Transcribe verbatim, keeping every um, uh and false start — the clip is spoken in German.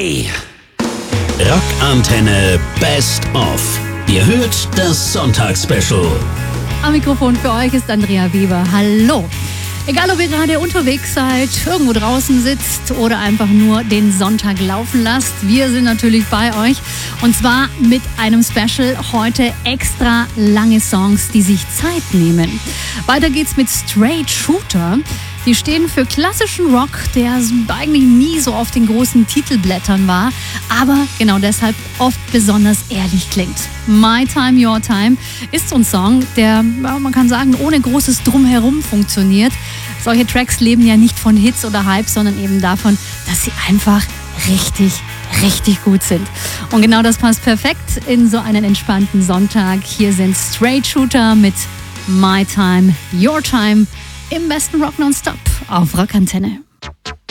Hey! Rockantenne Best of. Ihr hört das Sonntagsspecial. Am Mikrofon für euch ist Andrea Weber. Hallo! Egal, ob ihr gerade unterwegs seid, irgendwo draußen sitzt oder einfach nur den Sonntag laufen lasst, wir sind natürlich bei euch. Und zwar mit einem Special heute extra lange Songs, die sich Zeit nehmen. Weiter geht's mit Straight Shooter. Die stehen für klassischen Rock, der eigentlich nie so auf den großen Titelblättern war, aber genau deshalb oft besonders ehrlich klingt. My Time, Your Time ist so ein Song, der, man kann sagen, ohne großes Drumherum funktioniert. Solche Tracks leben ja nicht von Hits oder Hype, sondern eben davon, dass sie einfach richtig, richtig gut sind. Und genau das passt perfekt in so einen entspannten Sonntag. Hier sind Straight Shooter mit My Time, Your Time im besten Rock Nonstop auf Rockantenne.